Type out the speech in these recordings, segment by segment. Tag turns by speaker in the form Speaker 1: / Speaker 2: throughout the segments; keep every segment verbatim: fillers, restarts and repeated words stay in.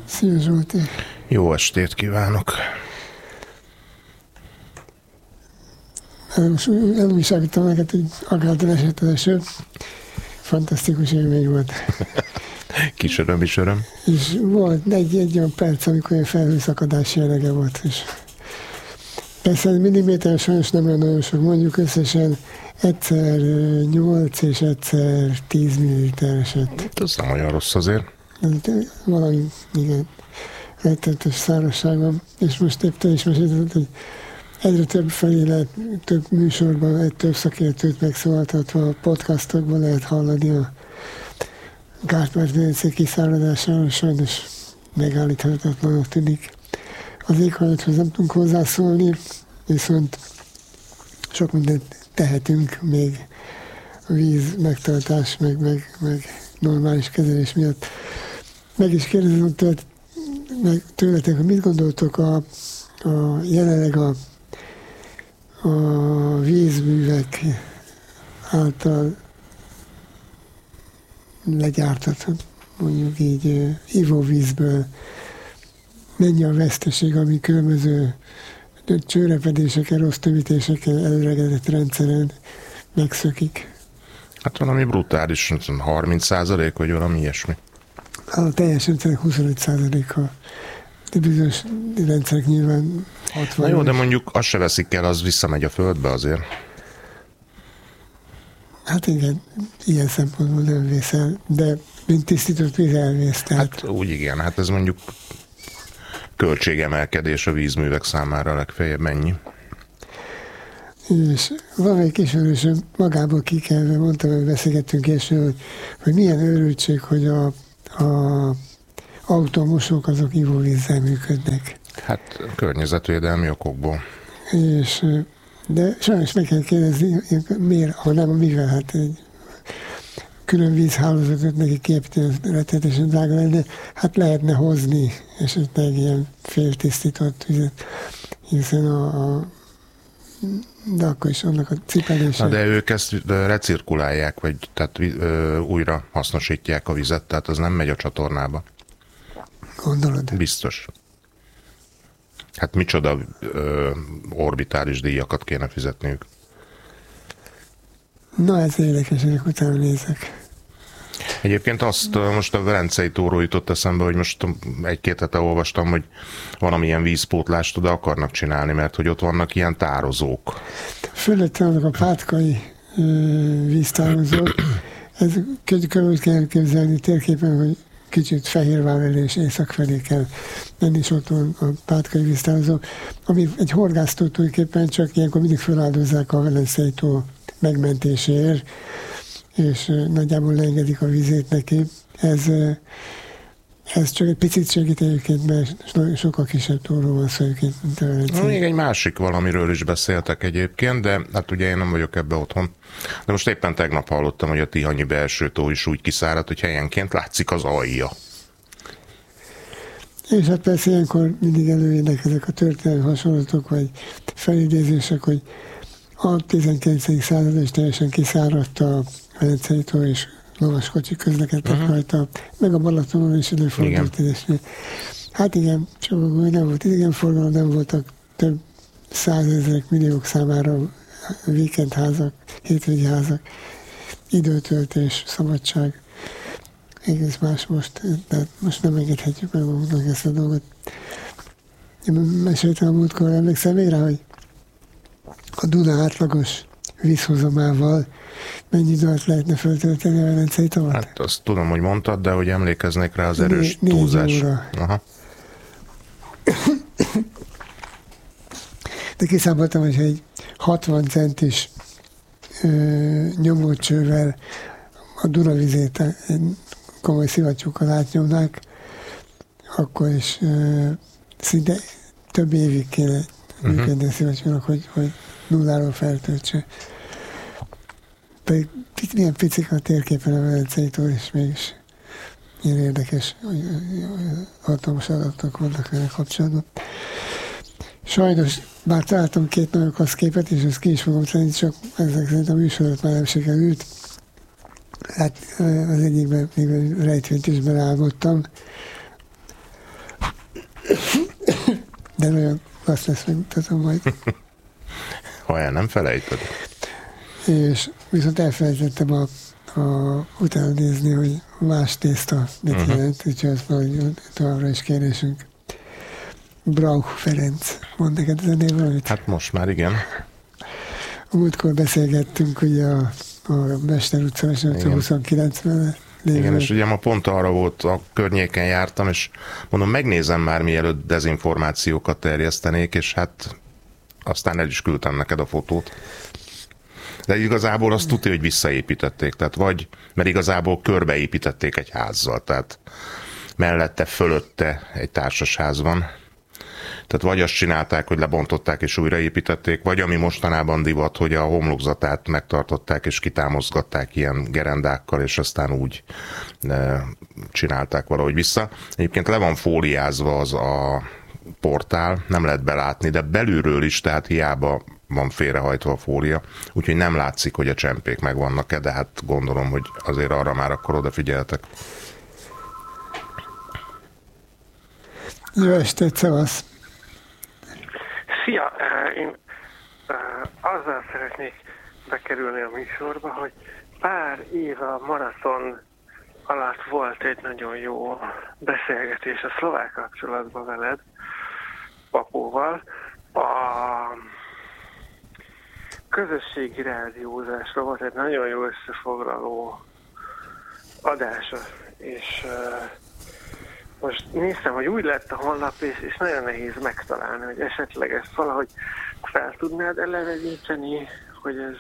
Speaker 1: Szia Zsolti!
Speaker 2: Jó estét kívánok!
Speaker 1: Elújságítom neked, hogy akártól esett az eső. Fantasztikus élmény volt.
Speaker 2: Kis öröm is öröm.
Speaker 1: És volt egy, egy olyan perc, amikor olyan felhőszakadás jellege volt. És persze milliméter sajnos nem olyan nagyon sok, mondjuk összesen egyszer nyolc és egyszer tíz milliliter esett.
Speaker 2: Ez nem olyan rossz azért.
Speaker 1: Valami, igen, rettenetes szárazság van. És most épp te is mesélted, hogy egyre több felé lehet, több műsorban, egy több szakértőt megszólaltatva a podcastokban lehet hallani a Kárpát-medencé kiszáradásáról, sajnos megállíthatatlanak tűnik. Az éghajlathoz nem tudunk hozzászólni, viszont sok mindent tehetünk még a víz megtartás, meg, meg, meg normális kezelés miatt. Meg is kérdezem tőlet, meg tőletek, hogy mit gondoltok a, a jelenleg a, a vízművek által legyártott, mondjuk így ivóvízből mennyi a veszteség, ami különböző csőrepedésekkel, rossz tömítésekkel előregedett rendszeren megszökik.
Speaker 2: Hát valami brutális, harminc százalék, vagy valami ilyesmi.
Speaker 1: A teljes rendszerek huszonöt százaléka, de bizonyos rendszerek nyilván hatvan.
Speaker 2: Na jó, de mondjuk azt se veszik el, az visszamegy a földbe azért.
Speaker 1: Hát igen, ilyen szempontból nem vészel, de mint tisztított víz elvész. Tehát...
Speaker 2: Hát úgy igen, hát ez mondjuk költségemelkedés a vízművek számára legfeljebb mennyi.
Speaker 1: És valamelyik ismerősöm magából kikelve mondtam, hogy beszélgettünk később, hogy, hogy milyen őrültség, hogy a, a autómosók azok ivóvízzel működnek.
Speaker 2: Hát környezetvédelmi okokból.
Speaker 1: És, de sajnos meg kell kérdezni, miért, ha nem, mivel, hát egy külön vízhálózatot neki kiépíteni, rettenetesen drága lenne, hát lehetne hozni esetleg ilyen féltisztított vizet, hiszen a, a de akkor is annak a cipelése.
Speaker 2: Na de ők ezt recirkulálják, vagy tehát ö, újra hasznosítják a vizet, tehát az nem megy a csatornába.
Speaker 1: Gondolod?
Speaker 2: Biztos. Hát micsoda ö, orbitális díjakat kéne fizetniük.
Speaker 1: Na ez érdekes, ennek utána nézek.
Speaker 2: Egyébként azt most a Velencei tóról jutott eszembe, hogy most egy-két hete olvastam, hogy valamilyen vízpótlást oda akarnak csinálni, mert hogy ott vannak ilyen tározók.
Speaker 1: Fölött vannak a pátkai ö, víztározók. Ez körül kell képzelni térképen, hogy kicsit Fehérvár elé és észak felé kell menni, és ott van a pátkai víztározó, ami egy horgásztó tulajdonképpen, csak ilyenkor mindig feláldozzák a Velencei tó megmentéséért, és nagyjából leengedik a vizét neki. Ez, ez csak egy picit segít egyébként, mert sokkal kisebb tóról van szó egyébként, mint a Velencei.
Speaker 2: Még egy másik valamiről is beszéltek egyébként, de hát ugye én nem vagyok ebbe otthon. De most éppen tegnap hallottam, hogy a Tihanyi belső tó is úgy kiszáradt, hogy helyenként látszik az alja. És hát persze ilyenkor mindig előjönnek ezek a történelmi hasonlatok, vagy felidézések, hogy a tizenkilencedik században is teljesen kiszáradt a Velencei tó, és lovaskocsi közlekedtek uh-huh. rajta, meg a Balatonon is előfordult. Hát igen, csak akkor nem volt idegenforgalom, nem voltak több százezrek, milliók számára víkendházak, hétvégi házak, időtöltés, szabadság. Egész más most, de most nem engedhetjük meg magunknak ezt a dolgot. Én meséltem a múltkor, emlékszel még rá, hogy a Duna átlagos vízhozamával mennyi időt lehetne föltölteni a Velencei tavat? Hát azt tudom, hogy mondtad, de hogy emlékeznék rá az erős né- túlzás. Aha.
Speaker 1: De kiszámoltam, hogy egy hatvan centis ö, nyomócsővel a Duna vizét komoly szivattyúkkal átnyomnák, akkor is ö, szinte több évig kéne uh-huh. működni a szivattyúnak, hogy, hogy nulláról feltöltse. Pedig milyen picik a térképen a Velencei tó, és mégis ilyen érdekes hatalmas adatok vannak vele kapcsolatban. Sajnos, bár találtam két nagyon klassz képet, és ezt ki is fogom tenni, csak ezek szerint a műsorot már nem sikerült. Hát az egyikben még rejtvényt is beleállgottam. De nagyon azt lesz, megmutatom majd.
Speaker 3: Ha el nem felejted.
Speaker 1: És viszont elfelejtettem a, a, utána nézni, hogy más tészta mit uh-huh. jelent, úgyhogy az valahogy továbbra is kérdésünk. Brauch Ferenc, mond neked ez a név valamit?
Speaker 3: Hát most már igen.
Speaker 1: A múltkor beszélgettünk ugye a, a Mester utca, Mester utca huszonkilencben lévő.
Speaker 3: Igen, és ugye ma pont arra volt, a környéken jártam, és mondom, megnézem már, mielőtt dezinformációkat terjesztenék, és hát aztán el is küldtem neked a fotót. De igazából azt tudja, hogy visszaépítették, tehát vagy, mert igazából körbeépítették egy házzal, tehát mellette, fölötte egy társasház van. Tehát vagy azt csinálták, hogy lebontották és újraépítették, vagy ami mostanában divat, hogy a homlokzatát megtartották és kitámozgatták ilyen gerendákkal, és aztán úgy csinálták valahogy vissza. Egyébként le van fóliázva az a portál, nem lehet belátni, de belülről is, tehát hiába van félrehajtva a fólia, úgyhogy nem látszik, hogy a csempék megvannak-e, de hát gondolom, hogy azért arra már akkor odafigyeltek.
Speaker 1: Jó estét, szevasz!
Speaker 4: Szia! Én azzal szeretnék bekerülni a műsorba, hogy pár éve a maraton alatt volt egy nagyon jó beszélgetés a szlovák kapcsolatban veled, Papóval. A közösségi rádiózásra volt egy nagyon jó összefoglaló adása, és most néztem, hogy úgy lett a honlap, és, és nagyon nehéz megtalálni, hogy esetleg ezt valahogy fel tudnád eleveníteni, hogy ez...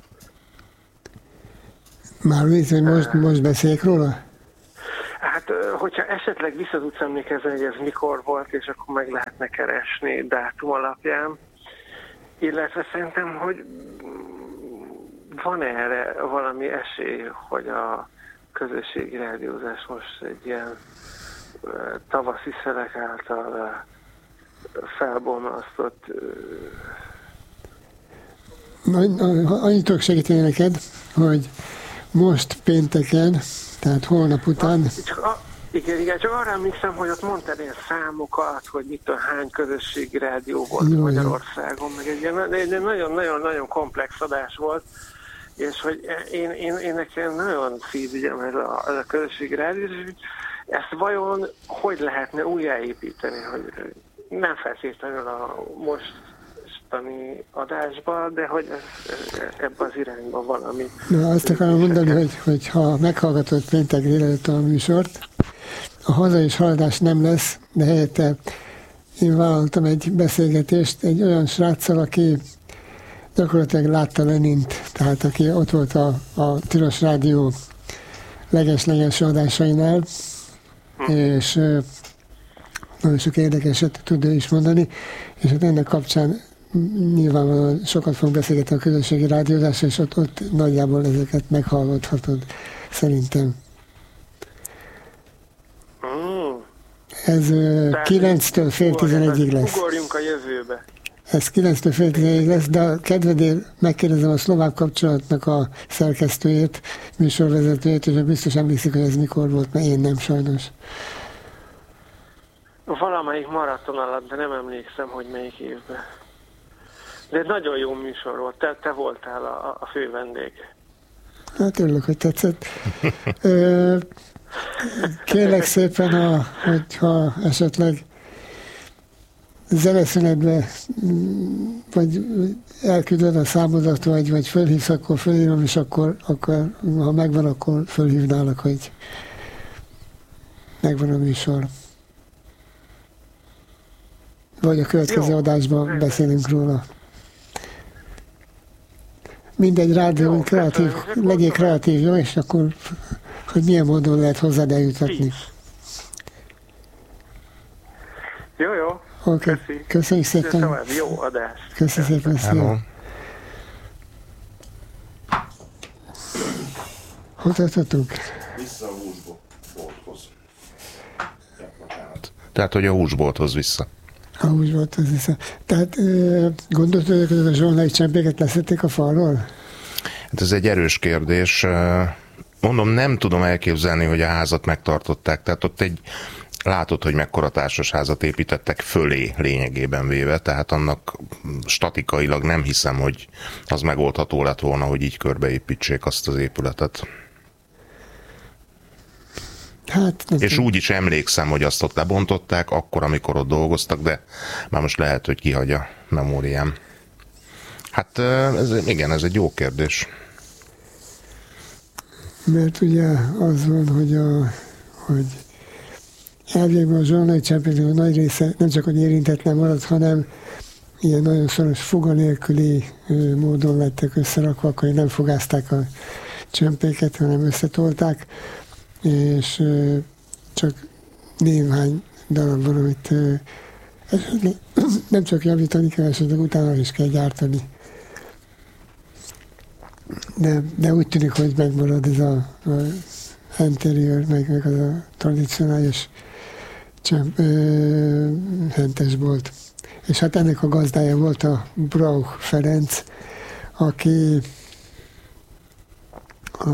Speaker 1: Már úgy, hogy most, most beszéljek róla?
Speaker 4: Hát, hogyha esetleg vissza tudsz emlékezni, hogy ez mikor volt, és akkor meg lehetne keresni dátum alapján, illetve szerintem, hogy van erre valami esély, hogy a közösségi rádiózás most egy ilyen tavaszi szelek által felbomlasztott...
Speaker 1: Annyit tudok segíteni neked, hogy most pénteken, tehát holnap után...
Speaker 4: Csak a, igen, igen, csak arra emlékszem, hogy ott mondtad ilyen számokat, hogy mit tudom, hány közösségi rádió volt jó, Magyarországon, meg egy ilyen nagyon-nagyon-nagyon komplex adás volt, és hogy én, én, én nekem nagyon szívügyem ez a, ez a közösségi rádió, és ezt vajon hogy lehetne újjáépíteni, hogy nem feltétlenül a mostani adásban, de hogy ez, ebben az irányban valami...
Speaker 1: Na, azt akarom mondani, hogy, hogy ha meghallgatod péntek délelőtt a műsort, a haza és haladás nem lesz, de helyette én vállaltam egy beszélgetést egy olyan sráccal, aki gyakorlatilag látta Lenint, tehát aki ott volt a, a Tilos Rádió leges-leges adásainál, és nagyon sok érdekeset tud ő is mondani, és hát ennek kapcsán nyilvánvalóan sokat fog beszélgetni a közösségi rádiózásra, és ott, ott nagyjából ezeket meghallgathatod, szerintem.
Speaker 4: Mm.
Speaker 1: Ez kilenctől fél tizenegyig lesz.
Speaker 4: Ugorjunk a jövőbe.
Speaker 1: Ez kilenctől fél tizenegyig lesz, de a kedvedért megkérdezem a szlovák kapcsolatnak a szerkesztőjét, műsorvezetőjét, és biztos emlékszik, hogy ez mikor volt, mert én nem sajnos.
Speaker 4: Valamelyik maraton alatt, de nem emlékszem, hogy melyik évben. De egy nagyon jó műsor volt, te, te voltál a, a fő vendég.
Speaker 1: Hát örülök, hogy tetszett. Ö, kérlek szépen, a, hogyha esetleg zeneszünetbe vagy elküldöd a számodat, vagy, vagy fölhívsz, akkor fölhívom, és akkor, akkor ha megvan, akkor fölhívnálak, hogy megvan a műsor. Vagy a következő jó, adásban beszélünk róla. Mindegy, rádió, kreatív, legyél kreatív, jó? És akkor, hogy milyen módon lehet hozzád eljutatni.
Speaker 4: Jó, jó.
Speaker 1: Oké, okay. Köszönjük szépen.
Speaker 4: Jó adást.
Speaker 1: Köszönjük szépen. Szépen. Hogy tartottunk?
Speaker 3: Vissza a húsbolthoz. Tehát, hogy a húsbolthoz vissza.
Speaker 1: A húsbolthoz vissza. Tehát gondoltad, hogy a zsolnai csempéket leszették a falról?
Speaker 3: Hát ez egy erős kérdés. Mondom, nem tudom elképzelni, hogy a házat megtartották. Tehát ott egy látod, hogy mekkora társasházat építettek fölé lényegében véve, tehát annak statikailag nem hiszem, hogy az megoldható lett volna, hogy így körbeépítsék azt az épületet.
Speaker 2: Hát,
Speaker 3: és úgy is emlékszem, hogy azt ott lebontották, akkor, amikor ott dolgoztak, de már most lehet, hogy kihagy a memóriám. Hát ez, igen, ez egy jó kérdés.
Speaker 2: Mert ugye az van, hogy, a, hogy elvégben a zsolnai csempésznek a nagy része nem csak, hogy érintetlen maradt, hanem ilyen nagyon szoros foga nélküli módon lettek összerakva, akkor nem fogázták a csempéket, hanem összetolták, és csak néhány darab van, amit esetleg nem csak javítani kell, esetleg utána is kell gyártani. De, de úgy tűnik, hogy megmarad ez a, a interior, meg, meg az a tradicionális csemp, ö, hentesbolt. És hát ennek a gazdája volt a Brauch Ferenc, aki a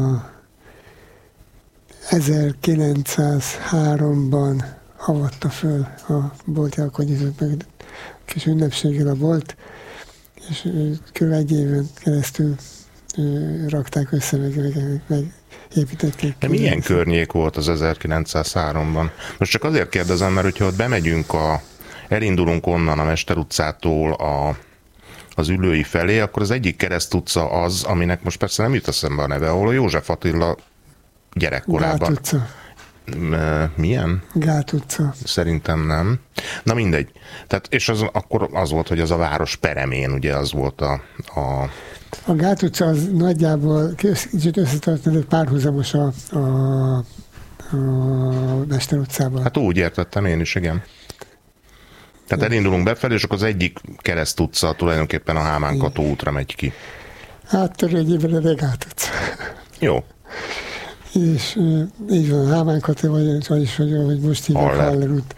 Speaker 2: ezerkilencszázháromban avatta föl a boltjának, hogy nyitott meg kis ünnepséggel a bolt, és kb. Egy éven keresztül rakták össze, meg, meg, meg építették.
Speaker 3: De milyen össze. Környék volt az ezerkilencszázháromban? Most csak azért kérdezem, mert hogyha ott bemegyünk, a, elindulunk onnan a Mester utcától a, az Üllői felé, akkor az egyik Kereszt utca az, aminek most persze nem jut eszembe a neve, ahol a József Attila gyerekkorában.
Speaker 2: Gát utca.
Speaker 3: Milyen?
Speaker 2: Gát utca.
Speaker 3: Szerintem nem. Na mindegy. Tehát, és az, akkor az volt, hogy az a város peremén, ugye az volt a... A,
Speaker 2: a Gát utca az nagyjából kicsit összetartani, párhuzamos a, a, a Mester utcában.
Speaker 3: Hát úgy értettem én is, igen. Tehát elindulunk befelé, és akkor az egyik Kereszt utca tulajdonképpen a Hámán-Kató útra megy ki.
Speaker 2: Hát törvényében a Gát utca.
Speaker 3: Jó.
Speaker 2: És így van, Hámán-Kató, vagy, vagyis, hogy, hogy most hívják Haller út.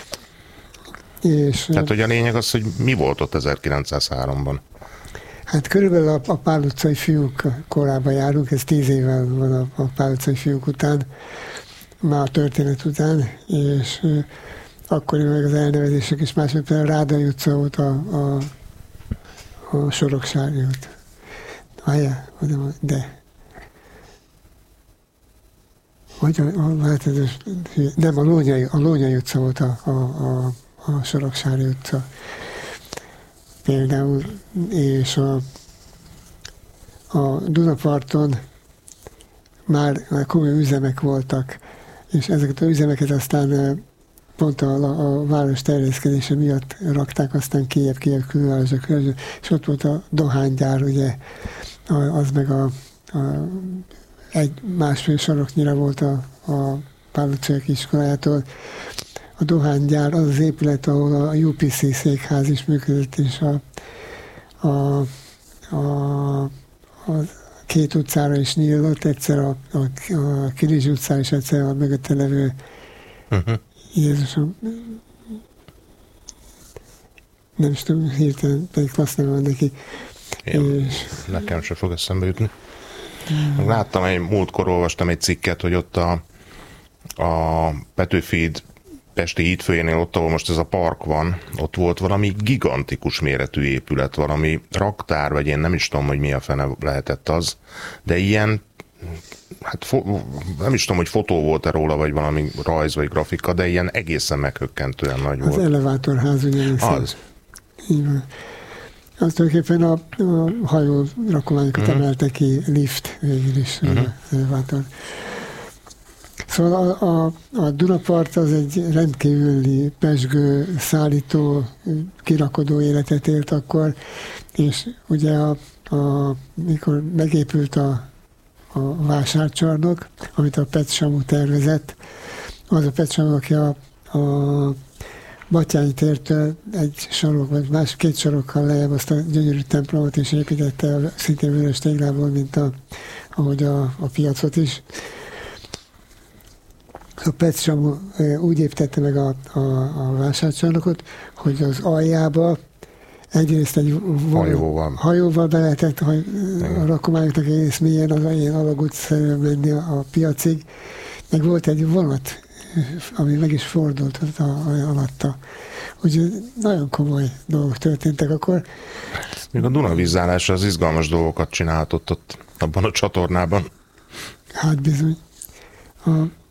Speaker 2: És,
Speaker 3: tehát, hogy a lényeg az, hogy mi volt ott ezerkilencszázháromban?
Speaker 2: Hát körülbelül a, a Pál utcai fiúk korában járunk, ez tíz évvel van a, a Pál utcai fiúk után, már a történet után, és uh, akkoriban meg az elnevezések is más, mert például a Rádai utca volt a, a, a Soroksári út. Várjál, de... Vagy a, a, hát ez, nem, a Lónyai, a Lónyai utca volt a, a, a, a Soroksári utca. Például, és a, a Dunaparton már, már komoly üzemek voltak, és ezeket az üzemeket aztán pont a, a, a város terjeszkedése miatt rakták aztán kijebb, kijebb külvárosra, külvárosra, és ott volt a dohánygyár, ugye, az meg a, a egy másfél saroknyira volt a, a Pál utcai iskolájától. A dohánygyár az az épület, ahol a U P C székház is működött, és a, a, a, a két utcára is nyílott, egyszer a, a, a Kirizsi utcán és egyszer a mögötte levő uh-huh. Jézusom, nem is tudom, hirtelen, pedig klassz nem van neki.
Speaker 3: És... Nekem se fog eszembe jutni. Hmm. Láttam, egy múltkor olvastam egy cikket, hogy ott a, a Petőfi Pesti hídfőjénél, ott, ahol most ez a park van, ott volt valami gigantikus méretű épület, valami raktár, vagy én nem is tudom, hogy mi a fene lehetett az, de ilyen, hát fo- nem is tudom, hogy fotó volt-e róla, vagy valami rajz, vagy grafika, de ilyen egészen meghökkentően nagy
Speaker 2: az
Speaker 3: volt.
Speaker 2: Az elevátorház, ugye?
Speaker 3: Az.
Speaker 2: Így van. Az tulajdonképpen a, a hajó rakományokat uh-huh. emelte ki, lift végül is, uh-huh. elevátor. Szóval a, a, a Dunapart az egy rendkívüli pezsgő, szállító, kirakodó életet élt akkor, és ugye a, a, mikor megépült a, a vásárcsarnok, amit a Pet Samu tervezett, az a Pet Samu, aki a, a Batthyány tértől egy sarok, vagy más két sarokkal lejjebb azt a gyönyörű templomot is építette, szintén vörös téglából, mint a, ahogy a, a piacot is. A Pet Samu úgy építette meg a, a, a vásárcsarnokot, hogy az aljába egyrészt egy
Speaker 3: hajóval,
Speaker 2: hajóval be lehetett a, a rakományoknak egész mélyen az ilyen alagútszerűen menni a, a piacig, meg volt egy vonat
Speaker 1: ami meg is fordult a, a, alatta. Úgyhogy nagyon komoly dolgok történtek akkor.
Speaker 3: Még a Dunavízállás az izgalmas dolgokat csinálhatott ott abban a csatornában.
Speaker 1: Hát bizony. A,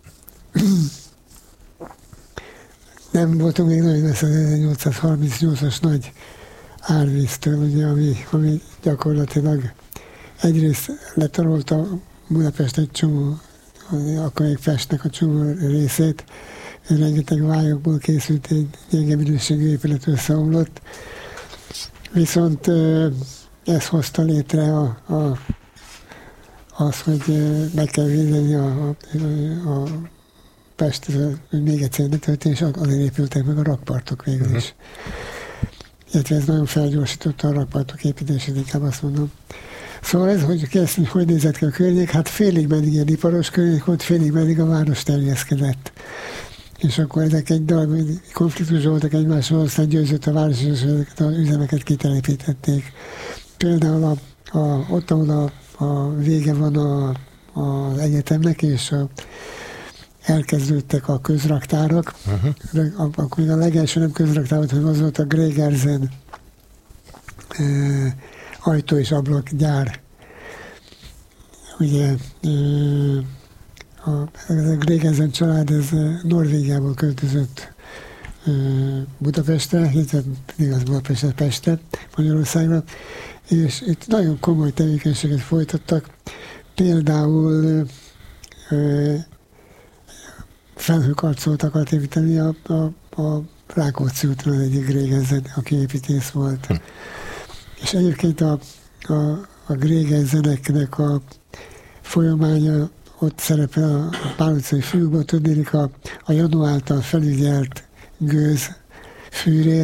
Speaker 1: nem voltunk még nagyon messze az ezernyolcszázharmincnyolcas nagy árvíztől, ugye, ami, ami gyakorlatilag egyrészt letarolta Budapest egy csomó, akkor még Pestnek a csomó részét, rengeteg vályokból készült egy gyenge minőségű épület összeomlott, viszont ez hozta létre a, a, az, hogy meg kell védeni a, a, a Pest, hogy még egyszer ne történt, és azért épültek meg a rakpartok végül is. Uh-huh. Illetve ez nagyon felgyorsította a rakpartok építését, inkább azt mondom. Szóval ez, hogy kérdezni, hogy nézett ki a környék, hát félig meddig ilyen iparos környék volt, félig meddig a város terjeszkedett. És akkor ezek egy darab konfliktus voltak egymással, aztán győzött a város, és ezeket az üzemeket kitelepítették. Például a, a, ott, ahol a, a vége van a, az egyetemnek, és a, elkezdődtek a közraktárak. Uh-huh. Akkor még a legelső nem közraktár volt, hanem az volt a Gregersen e, ajtó és ablakgyár. Ugye e, a, a Gregersen család ez Norvégiából költözött e, Budapestre, illetve igaz Budapestre, Pestre, Magyarországra, és itt nagyon komoly tevékenységet folytattak. Például e, felhőkarcolt akart építeni a, a, a Rákóczi úton, egyik Gregersen, aki építész volt. Hm. És egyébként a, a, a Gregerseneknek a folyamánya ott szerepel a, a Pál utcai fiúkban, tudnék a, a Janu által felügyelt gőz fűrész,